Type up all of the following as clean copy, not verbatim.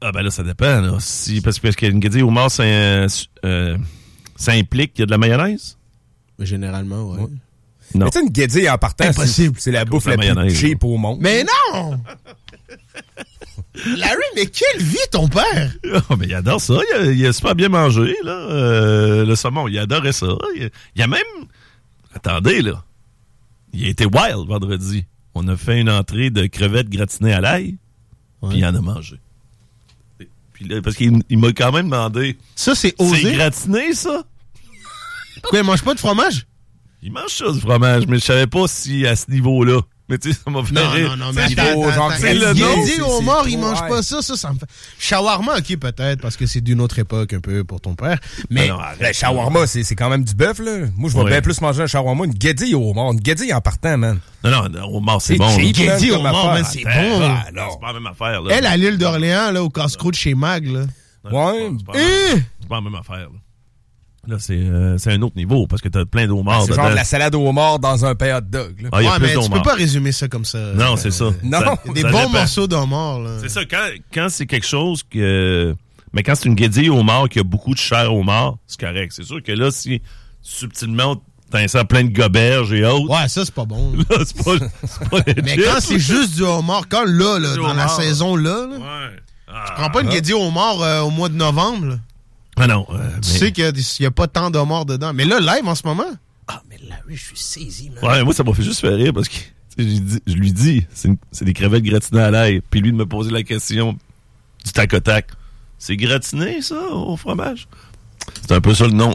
Ah ben là, ça dépend. Là. Parce qu'une guédille au mort, ça implique qu'il y a de la mayonnaise? Généralement, ouais. Non. Mais tu sais, une guédille en partant, impossible. C'est la bouffe la plus cheap au monde. Mais non! Larry, mais quelle vie ton père? Oh, mais il adore ça. Il a super bien mangé, là. Le saumon, il adorait ça. Il a même... Attendez, là. Il a été wild vendredi. On a fait une entrée de crevettes gratinées à l'ail, puis il en a mangé. Puis là, parce qu'il m'a quand même demandé... Ça, c'est osé? C'est gratiné, ça? Pourquoi il mange pas de fromage? Il mange ça, du fromage, mais je savais pas si à ce niveau-là... Mais tu sais, ça m'a fait rire. Non, mais il dit au mort, il mange pas ça me fait... Shawarma, ok, peut-être, parce que c'est d'une autre époque un peu pour ton père. Mais le shawarma, c'est quand même du bœuf, là. Moi, je vais bien plus manger un shawarma, une guédille au mort. Une guédille en partant, man. Non, au mort, c'est bon. Une guédille au mort, man, c'est bon. C'est pas la même affaire, là. Elle, à l'île d'Orléans, là, au casse-croûte chez Mag, là. Ouais. C'est pas la même affaire, là. Là, c'est un autre niveau, parce que t'as plein d'homards. C'est genre de la salade aux morts dans un pain hot dog. Là. Ouais, mais tu peux pas résumer ça comme ça. Non, c'est ça. Non. Des bons morceaux d'homard, là. C'est ça, quand c'est quelque chose que... Mais quand c'est une guédille au mort qui a beaucoup de chair au mort, c'est correct. C'est sûr que là, si subtilement t'insères plein de goberges et autres... Ouais, ça, c'est pas bon. Là, c'est pas mais quand c'est juste du homard, quand là, dans la saison là, ouais. Tu prends pas une guédille au mort au mois de novembre, là. Ah non. Tu sais qu'il n'y a pas tant de morts dedans. Mais là, live en ce moment. Ah, mais là, oui, je suis saisi, man. Ouais, moi, ça m'a fait juste faire rire parce que je lui dis, c'est des crevettes gratinées à l'ail. Puis lui de me poser la question du tac au tac. C'est gratiné, ça, au fromage? C'est un peu ça le nom.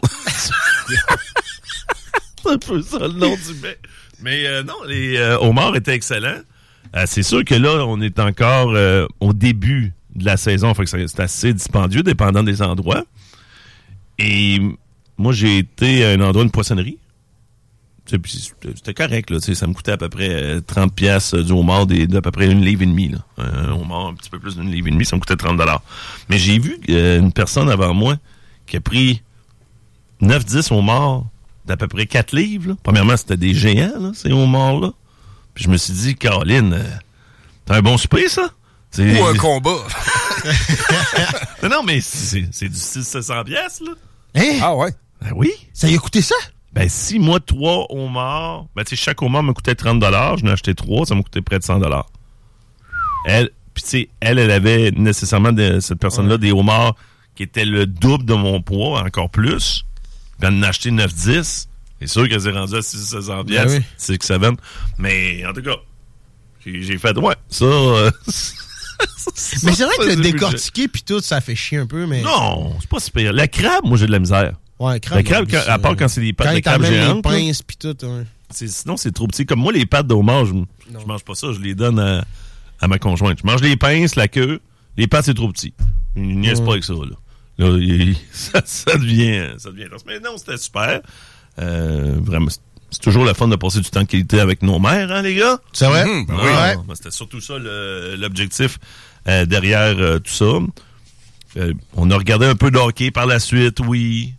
C'est un peu ça le nom du mec. Mais non, les homards étaient excellents. C'est sûr que là, on est encore au début de la saison. Fait que c'est assez dispendieux, dépendant des endroits. Et moi, j'ai été à un endroit, une poissonnerie. C'était correct, là. Ça me coûtait à peu près 30$ du homard d'à peu près 1,5 livre. Là. Un homard un petit peu plus d'1,5 livre, ça me coûtait 30$. Mais j'ai vu une personne avant moi qui a pris 9-10 homards d'à peu près 4 livres. Là. Premièrement, c'était des géants, là, ces homards-là. Puis je me suis dit, Caroline, t'as un bon souper, ça? Ou un combat. Non, mais c'est du 600$, là. Hein? Ah ouais? Ben oui. Ça y a coûté ça? Ben si moi, 3 homards, ben tu sais, chaque homard me coûtait 30$, j'en ai acheté 3, ça me coûtait près de 100$. Puis tu sais, elle avait nécessairement, cette personne-là, des homards qui étaient le double de mon poids, encore plus. Puis elle en a acheté 9-10. C'est sûr qu'elle s'est rendue à 600$, ben oui. 6-7. Mais en tout cas, j'ai fait, ouais, ça... mais c'est vrai que le décortiquer puis tout, ça fait chier un peu, mais... Non, c'est pas super. La crabe, moi, j'ai de la misère. Ouais, crabe. La crabe, à part quand c'est des pâtes de crabe géantes. Quand les pinces puis tout, ouais. Sinon, c'est trop petit. Comme moi, les pâtes d'homard, je mange pas ça. Je les donne à ma conjointe. Je mange les pinces, la queue. Les pâtes, c'est trop petit. Je niaise pas avec ça, là. Ça devient... Mais non, c'était super. Vraiment, c'est toujours le fun de passer du temps de qualité avec nos mères, hein, les gars? C'est vrai? Oui. Ben, c'était surtout ça l'objectif derrière tout ça. On a regardé un peu de hockey par la suite, oui.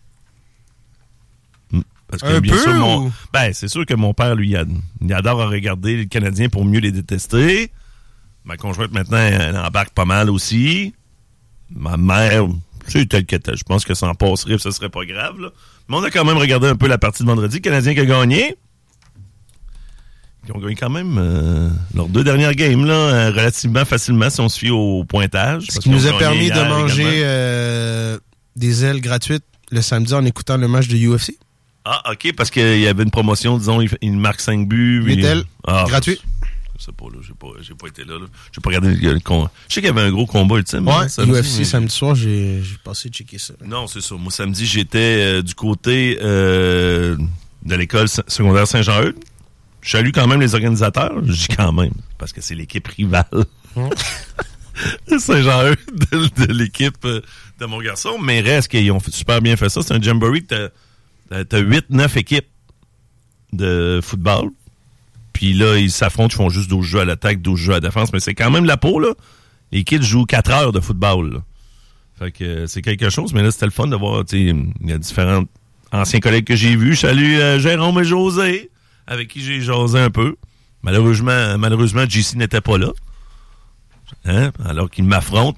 Parce que, un bien peu? Sûr, c'est sûr que mon père, lui, il adore regarder les Canadiens pour mieux les détester. Ma conjointe, maintenant, elle embarque pas mal aussi. Ma mère, c'est tel que tel. Je pense que ça en passerait, ça serait pas grave, là. Mais on a quand même regardé un peu la partie de vendredi. Le Canadien qui a gagné. Ils ont gagné quand même leurs 2 dernières games, là, relativement facilement, si on se fie au pointage. Ce qui nous a permis de manger des ailes gratuites le samedi en écoutant le match de UFC. Ah, OK, parce qu'il y avait une promotion, disons, il marque 5 buts. 8 ailes, gratuit. Je sais pas, là, j'ai pas été là. J'ai pas regardé le combat. Je sais qu'il y avait un gros combat ultime. Ouais, UFC, samedi soir, j'ai passé checker ça. Non, c'est ça. Moi, samedi, j'étais du côté de l'école secondaire Saint-Jean-Eudes. Je salue quand même les organisateurs. Je dis quand même, parce que c'est l'équipe rivale. Saint-Jean-Eudes de l'équipe de mon garçon. Mais reste qu'ils ont super bien fait ça. C'est un jamboree. T'as 8-9 équipes de football. Puis là, ils s'affrontent, ils font juste 12 jeux à l'attaque, 12 jeux à la défense. Mais c'est quand même la peau, là. Les kids jouent 4 heures de football, là. Fait que c'est quelque chose. Mais là, c'était le fun de voir, tu sais, il y a différents anciens collègues que j'ai vus. Salut Jérôme et José, avec qui j'ai jasé un peu. Malheureusement, JC n'était pas là. Hein? Alors qu'il m'affronte.